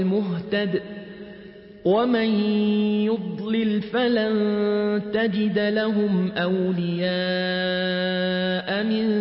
المهتد ومن يضلل فلن تجد لهم أولياء من